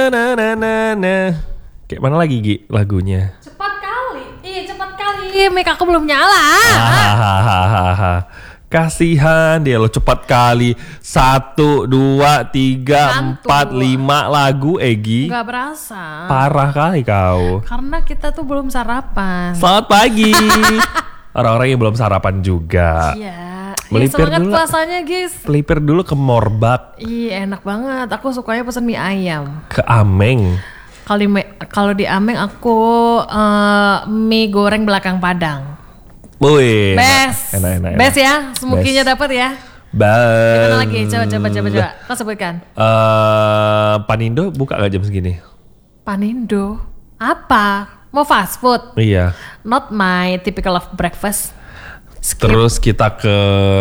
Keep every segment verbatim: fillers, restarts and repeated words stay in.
na na na na. Kayak mana lagi Gi lagunya? Cepat kali. Iya cepat kali. Mic aku belum nyala. Hahaha. Kasihan dia lo, cepat kali. Satu, dua, tiga, Ngantuk. empat, lima lagu Egi. Gak berasa. Parah kali kau. Karena kita tuh belum sarapan. Selamat pagi. Orang-orang yang belum sarapan juga. Iya. Melipir Iya semangat dulu. puasanya guys. Pelipir dulu ke Morbak, Iya enak banget. Aku sukanya pesen mie ayam. ke Ameng. Kalau di Me- kalau di Ameng aku eh, mie goreng belakang Padang. Wih, Best. enak, enak, enak. Best ya. Smokinya Best. dapat ya. Best. Gimana lagi? Coba coba coba coba. Kau sebutkan. Eh, Panindo buka gak jam segini? Panindo. Apa? Mau fast food? Iya. Not my typical of breakfast. Skip. Terus kita ke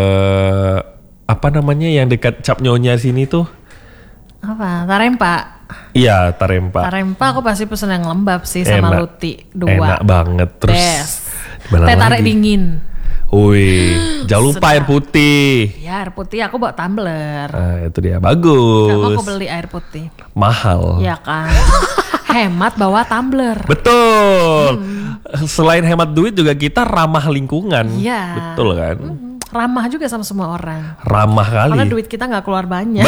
apa namanya yang dekat Cap Nyonya sini tuh? Apa? Tarempa. Iya, Tarempa. Tarempa aku pasti pesen yang lembab sih sama Enak. luti dua. Enak banget. Terus Best. dimana Teh tarik lagi? dingin. Wih, jangan lupa Sedap. air putih. Ya air putih aku bawa tumbler. Nah, itu dia. Gak mau Bagus. aku beli air putih. Mahal. Ya kan. Hemat bawa tumbler. Betul. Selain hemat duit juga kita ramah lingkungan. Iya. Betul kan? Hmm, ramah juga sama semua orang. Ramah kali. Karena duit kita nggak keluar banyak.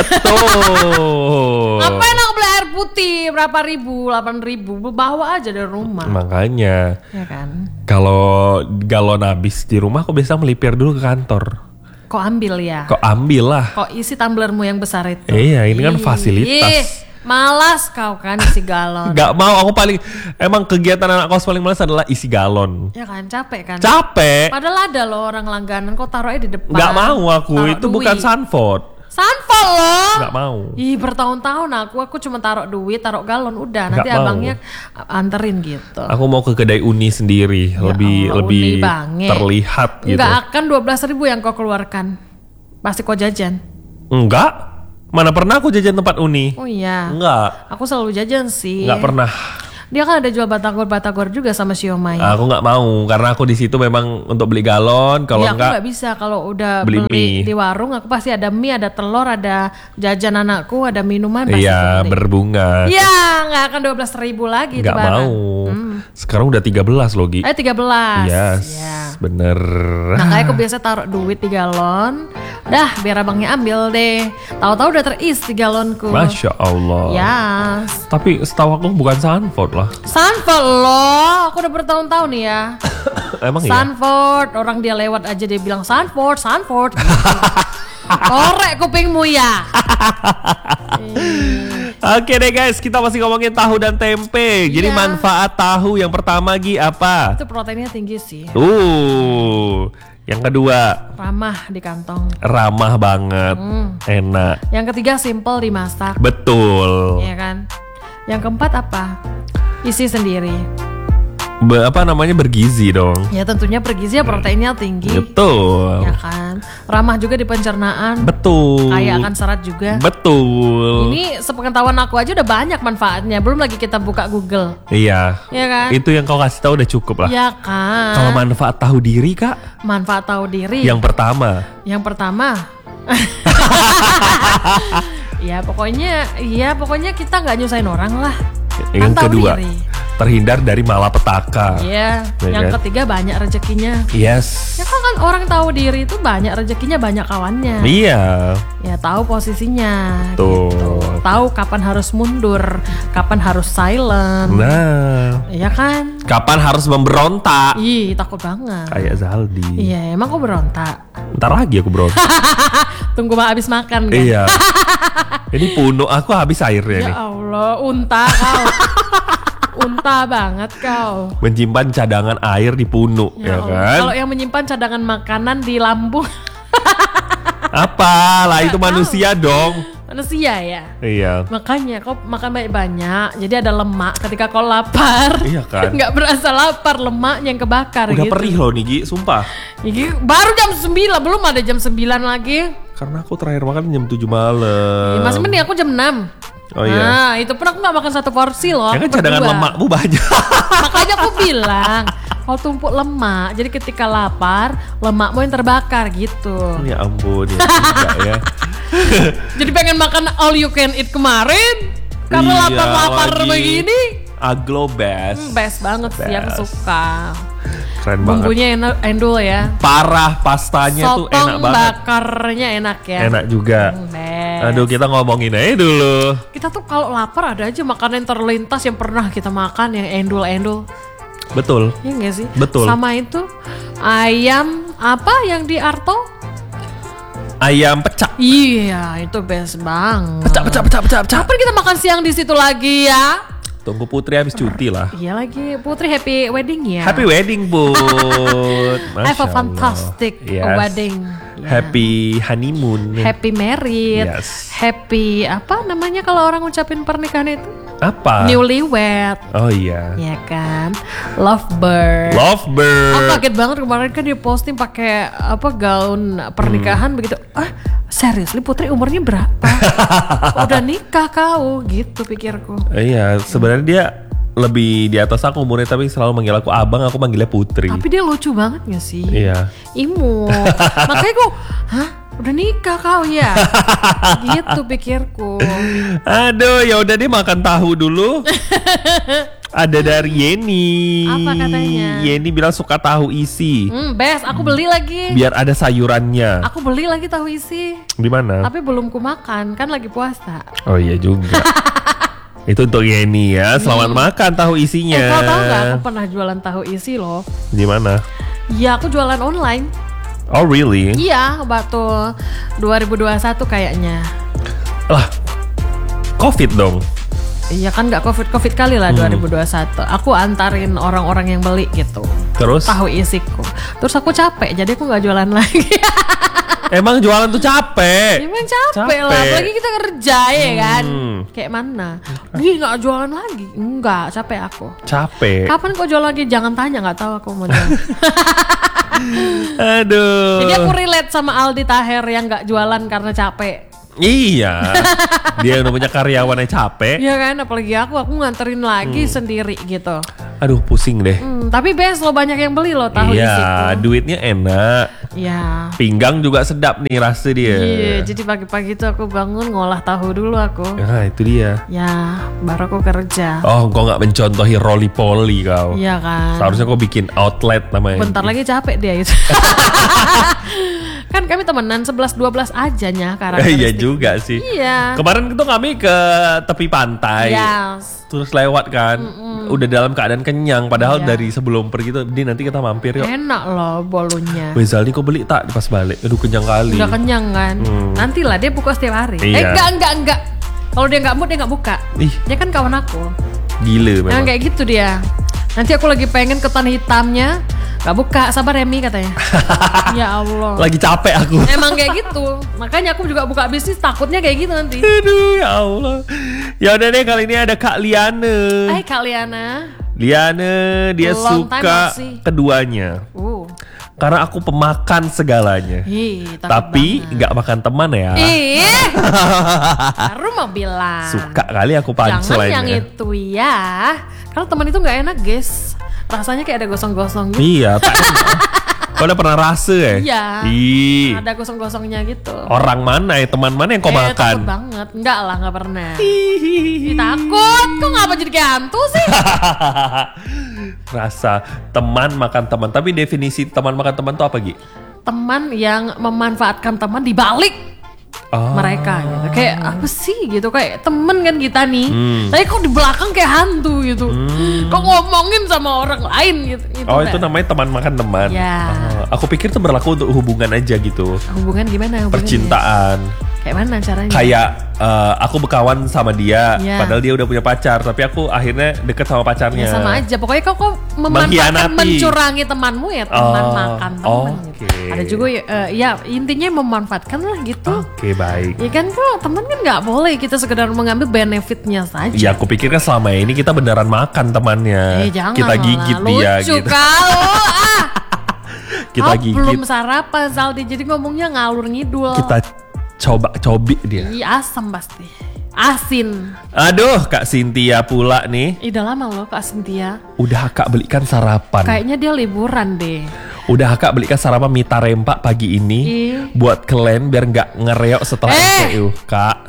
Betul. Ngapain aku beli air putih berapa ribu, delapan ribu, bawa aja dari rumah. Makanya Ya kan. kalau galon habis di rumah, kok biasa melipir dulu ke kantor. Kok ambil ya? Kok ambil lah. Kok isi tumblermu yang besar itu? Iya, ini kan Ih, fasilitas. ih, malas kau kan isi galon. Gak mau, aku paling emang kegiatan anak kos paling malas adalah isi galon. Ya kan capek kan. Capek. Padahal ada loh orang langganan kok taruhnya di depan. Gak mau aku, Taruh itu duit. bukan Sanford. Sanford loh. Gak mau. Ih bertahun-tahun aku aku cuma taruh duit, taruh galon udah. Nanti Nggak mau. abangnya anterin gitu. Aku mau ke kedai Uni sendiri, lebih Allah, lebih Uni banget. terlihat gitu. Enggak akan dua belas ribu yang kau keluarkan. Pasti kau jajan. Enggak. Mana pernah aku jajan tempat Uni? Oh iya. Enggak. Aku selalu jajan sih. Enggak pernah. Dia kan ada jual batagor-batagor juga sama siomay. Aku nggak mau karena aku di situ memang untuk beli galon. Kalau ya, aku enggak, nggak bisa kalau udah beli beli, mie. di warung aku pasti ada mie, ada telur, ada jajan anakku, ada minuman pasti iya aku beli. berbunga. Iya, nggak akan dua belas ribu lagi itu Nggak barang. mau. Sekarang udah tiga belas loh Gi. Eh tiga belas. Yes, Ya. bener. Makanya aku biasa taruh duit di galon. Dah, biar abangnya ambil deh. Tahu-tahu udah terisi galonku. Masya Allah. Yes. Tapi setahu aku bukan Sanford lah. Sanford loh, aku udah bertahun-tahun nih ya. Emang iya? Sanford, orang dia lewat aja dia bilang Sanford, Sanford. Korek kupingmu ya. Oke deh guys, kita masih ngomongin tahu dan tempe. Jadi Iya. manfaat tahu yang pertama Gi apa? Itu proteinnya tinggi sih. Uh, yang kedua Ramah di kantong. ramah banget, enak, Yang ketiga simple dimasak. betul. Ya kan. Yang keempat apa? Isi sendiri. Be- apa namanya bergizi dong. Ya tentunya bergizi ya proteinnya tinggi. Betul, Ya kan. Ramah juga di pencernaan. betul, Kaya akan serat juga. betul. Ini sepengetahuan aku aja udah banyak manfaatnya. Belum lagi kita buka Google. Iya, Ya kan? itu yang kau kasih tahu udah cukup lah. Ya kan. Kalau manfaat tahu diri kak, Manfaat tahu diri. yang pertama, Yang pertama. Ya pokoknya, ya pokoknya kita nggak nyusahin orang lah. yang Kan tahu kedua, diri. terhindar dari malapetaka. Iya. Ya Yang kan? ketiga banyak rezekinya. Yes. Ya kan, kan orang tahu diri itu banyak rezekinya, banyak kawannya. Iya. Ya tahu posisinya. Tuh. Gitu. Tahu kapan harus mundur, kapan harus silent. Nah, Iya kan? kapan harus memberontak? Ih takut banget. Kayak Zaldi. Iya emang kok berontak. Ntar lagi aku berontak. Tunggu mah abis makan kan. Iya. Ini puno aku habis airnya Ya nih. Allah, unta kau. Unta banget kau. Menyimpan cadangan air di puno, ya, Allah. kan? Kalau yang menyimpan cadangan makanan di lambung Apa lah itu manusia dong. manusia ya. Iya. Makanya kau makan banyak-banyak, jadi ada lemak ketika kau lapar. Iya kan? Nggak berasa lapar, lemaknya yang kebakar Udah gitu. perih loh nih Gi, sumpah. Ini baru jam sembilan, belum ada jam sembilan lagi. Karena aku terakhir makan jam tujuh malam. Masih mending aku jam enam. Oh iya. Nah, itu pun aku nggak makan satu porsi loh. Ya kan aku cadangan berdua. lemakmu banyak. Makanya aku bilang, kalau tumpuk lemak, jadi ketika lapar, lemakmu yang terbakar gitu. Ya ampun, ya juga ya. Jadi pengen makan all you can eat kemarin, Karena Iya, lapar-lapar lagi. begini. Aglo best. Hmm, best banget sih, aku Best. suka. Keren banget. Bumbunya enak, endul ya. Parah, pastanya tuh enak Sotong banget. bakarnya enak ya. Enak juga. Hmm, best. Aduh, kita ngomongin aja dulu. Kita tuh kalau lapar ada aja makanan yang terlintas yang pernah kita makan yang endul-endul. Betul. Iya gak sih? Betul. Sama itu ayam apa yang di Arto? Ayam pecak. Iya, itu best banget. Pecak, pecak, pecak, pecak, pecak. Kapan kita makan siang di situ lagi ya? Tunggu Putri habis cuti lah. Iya lagi, Putri happy wedding ya. Happy wedding, Put. Have a Masya fantastic Allah. Yes. wedding. Ya. Happy honeymoon. Happy married. Yes. Happy apa namanya kalau orang ucapin pernikahan itu? Apa? Newlywed. Oh iya. Ya kan? Lovebird. Lovebird. Aku kaget banget kemarin kan dia posting pakai apa gaun pernikahan Hmm. begitu. Ah, seriously Putri umurnya berapa? Udah nikah kau gitu pikirku. Iya, sebenarnya dia lebih di atas aku umurnya tapi selalu manggil aku abang, aku manggilnya Putri. Tapi dia lucu banget gak sih? Iya. Imut. Makanya gue, hah? Udah nikah kau ya? Gitu pikirku. Aduh, ya udah deh makan tahu dulu. Ada dari Yeni. Apa katanya? Yeni bilang suka tahu isi. Hmm, best. Aku beli lagi. Biar ada sayurannya. Aku beli lagi tahu isi. Di mana? Tapi belum ku makan, kan lagi puasa. Oh iya juga. Itu untuk Yeni ya. Selamat makan tahu isinya. Eh, kau tahu nggak? Aku pernah jualan tahu isi loh. Di mana? Iya, aku jualan online. Oh really? Iya, waktu dua ribu dua puluh satu kayaknya. Lah, COVID dong. Iya kan nggak covid covid kali lah dua ribu dua puluh satu. Aku antarin orang-orang yang beli gitu. Terus? Tahu isiku. Terus aku capek, jadi aku nggak jualan lagi. Emang jualan tuh capek. Emang capek, Capek. lah, apalagi kita kerja ya kan. Hmm. Kayak mana? Ih nggak jualan lagi? Enggak, capek aku. Capek. Kapan kau jualan lagi? Jangan tanya, nggak tahu aku mau jualan. Aduh. Jadi aku relate sama Aldi Taher yang nggak jualan karena capek. Iya. Dia udah punya karyawan yang capek. Iya kan, apalagi aku, aku nganterin lagi sendiri gitu. Aduh, pusing deh. Hmm, tapi best lo banyak yang beli lo tahu Iya, isiku. duitnya enak. Iya. Pinggang juga sedap nih rasa dia. Iya, jadi pagi-pagi tuh aku bangun ngolah tahu dulu aku. Nah, itu dia. Ya, baru aku kerja. Oh, kau nggak mencontohi Rolly Polly kau. Iya kan. Seharusnya kau bikin outlet namanya. Bentar lagi capek dia itu. Kan kami temenan sebelas dua belas aja nya Iya karakteristik. juga sih. Iya. Kemarin itu kami ke tepi pantai. Yes. Terus lewat kan. Udah dalam keadaan kenyang. Padahal Iya. dari sebelum pergi tuh, Di nanti kita mampir yuk. Enak loh bolunya. Weh Zaldi kau beli tak pas balik? Aduh kenyang kali. Udah kenyang kan. Hmm. Nantilah dia buka setiap hari. Eh Iya. enggak enggak enggak. Kalau dia enggak mood dia enggak buka. Ih, Dia kan kawan aku. gila Nah memang. kayak gitu dia. Nanti aku lagi pengen ketan hitamnya, gak buka, sabar Remi katanya. Ya Allah. Lagi capek aku. Emang kayak gitu. Makanya aku juga buka bisnis takutnya kayak gitu nanti. Aduh ya Allah. Ya udah deh, kali ini ada Kak Liana. Hai Kak Liana. Liana dia Long time suka no see. keduanya. Uh. Karena aku pemakan segalanya. Ih, Tapi banget. nggak makan teman ya. Ih. Baru mau bilang. Suka kali aku Jangan punchline yang itu ya. Kalau teman itu nggak enak, guys. Rasanya kayak ada gosong-gosong gitu. Iya, tak enak. Kau udah pernah rasa ya? Iya. Ih, Ada gosong-gosongnya gitu. orang mana ya, teman mana yang kau eh, makan? takut banget. Enggak lah, nggak pernah. Ih, takut. Kok ngapa jadi kayak hantu sih? Rasa teman makan teman. Tapi definisi teman makan teman tuh apa Gi? Teman yang memanfaatkan teman di balik Oh. mereka gitu. Kayak apa sih gitu, kayak temen kan kita nih. Hmm. Tapi kok di belakang kayak hantu gitu. Kok ngomongin sama orang lain gitu. Gitu Oh kan. itu namanya teman makan teman. Ya. Oh, aku pikir itu berlaku untuk hubungan aja gitu. Hubungan gimana hubungannya? Percintaan. Kayak mana caranya? Kayak eh, aku berkawan sama dia, Ya. padahal dia udah punya pacar, tapi aku akhirnya deket sama pacarnya. Ya sama aja. Pokoknya kok kok memanfaatkan, Mengkhianati. mencurangi temanmu ya teman Oh, makan teman gitu. oke. Ada juga ya, eh, ya intinya memanfaatkan lah gitu. Oke baik. Ya kan kalau teman kan nggak boleh kita sekedar mengambil benefitnya saja. Ya aku pikir kan selama ini kita beneran makan temannya. Eh jangan Kita lah. gigit dia Lucu gitu. kau ah. Kita Kau gigit. belum sarapan Saldi, jadi ngomongnya ngalur ngidul. Kita coba cobi dia. Iya asam pasti. Asin. Aduh Kak Cynthia pula nih. Ih, udah lama loh Kak Cynthia. Udah Kak belikan sarapan. Kayaknya dia liburan deh. Udah Kak belikan sarapan mie tarempa pagi ini. Ih. Buat kalian biar nggak ngereok setelah Eh. S P U Kak.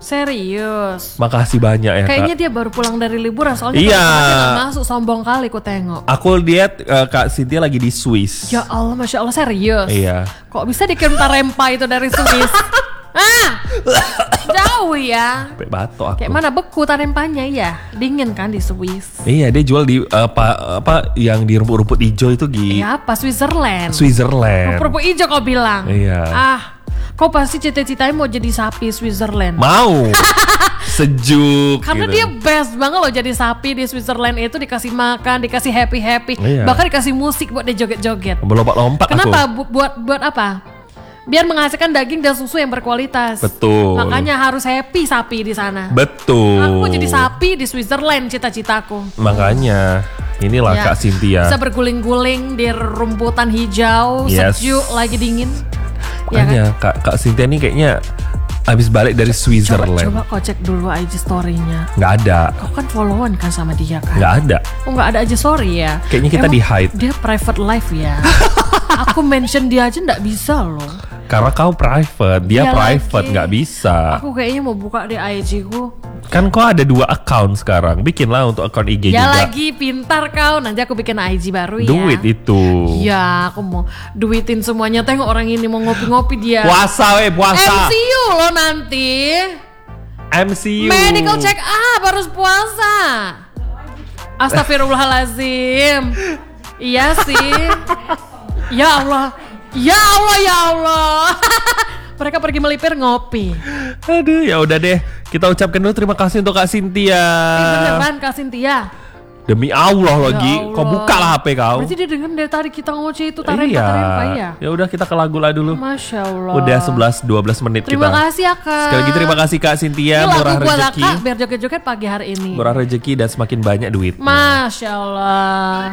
Serius. Makasih banyak ya Kayaknya Kak. dia baru pulang dari liburan soalnya Iya. kalau dia nggak masuk sombong kali ku tengok. Aku lihat uh, Kak Cynthia lagi di Swiss. Ya Allah, Masya Allah, serius. Iya. Kok bisa dikirim tarempa itu dari Swiss? Ah, jauh ya. Sampai batuk aku. Kayak mana beku tarempanya ya? Dingin kan di Swiss. Iya, dia jual di apa apa yang di rumput-rumput hijau itu di Ya apa, Switzerland. Switzerland. Rumput hijau kau bilang. Iya. Ah, kau pasti cita-citanya mau jadi sapi Switzerland. Mau. Sejuk Karena gitu. dia best banget loh jadi sapi di Switzerland itu, dikasih makan, dikasih happy-happy, Iya. bahkan dikasih musik buat dia joget-joget. Melompat-lompat Kenapa? aku. Bu- buat buat apa? Biar menghasilkan daging dan susu yang berkualitas. Betul. Makanya harus happy sapi di sana. Betul. Aku mau jadi sapi di Switzerland, cita-citaku. Makanya inilah Ya, Kak Cynthia. bisa berguling-guling di rumputan hijau, Yes. sejuk, lagi dingin. Ya kan? Makanya Kak Kak Cynthia nih kayaknya habis balik dari Coba, Switzerland. coba kau cek dulu I G story-nya. Nggak ada. Kau kan followan kan sama dia kan? Nggak ada. Oh nggak ada aja, sorry ya. Kayaknya kita Emang di-hide. Dia private life ya. Aku mention dia aja nggak bisa loh. Karena kau private, dia Iya private lagi. nggak bisa. Aku kayaknya mau buka di I G ku. Kan kau ada dua account sekarang. Bikinlah untuk account I G Ya juga. lagi, pintar kau. Nanti aku bikin I G baru ya. Duit itu. Ya, aku mau duitin semuanya. Tengok orang ini mau ngopi-ngopi dia. Puasa weh, puasa. M C U loh nanti. M C U. Medical check up harus puasa. Astagfirullahalazim. Iya sih. Ya Allah. Ya Allah, ya Allah. Mereka pergi melipir ngopi. Aduh, ya udah deh. Kita ucapkan dulu terima kasih untuk Kak Cynthia. Eh, beneran Kak Cynthia. Demi Allah lagi. Ya Kau Allah. buka lah H P kau. Berarti dia denger dari tadi kita ngoceh itu tarempa-tarempa ya. Ya udah kita ke lagu lah dulu. Masya Allah. Udah sebelas dua belas menit Terima kita. kasih ya Kak. Sekali lagi terima kasih Kak Cynthia. Ini Murah lagu buat rezeki. Kak biar joget-joget pagi hari ini. Murah rezeki dan semakin banyak duit. Masya Allah.